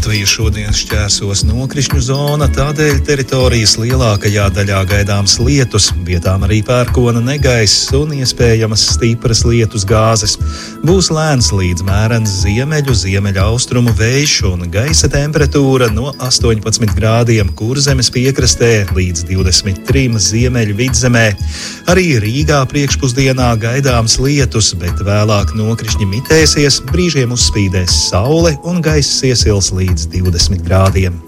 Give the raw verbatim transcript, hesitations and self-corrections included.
Latviju šodien šķērsos nokrišņu zona, tādēļ teritorijas lielākajā daļā gaidāms lietus, vietām arī pērkona negaiss un iespējamas stipras lietus gāzes. Būs lēns līdz mērens ziemeļu, ziemeļa austrumu vējš un gaisa temperatūra no astoņpadsmit grādiem Kurzemes piekrastē līdz divdesmit trim ziemeļu vidzemē. Arī Rīgā priekšpusdienā gaidāms lietus, bet vēlāk nokrišņi mitēsies, brīžiem uzspīdēs saule un gaiss iesils līdz divdesmit grādiem.